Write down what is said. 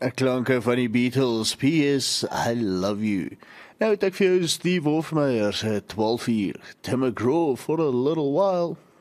'n klanke van die Beatles, P.S. I love you. Nou het ek vir jou Steve Hofmeyer se 12 uur, Tim McGraw for a little while.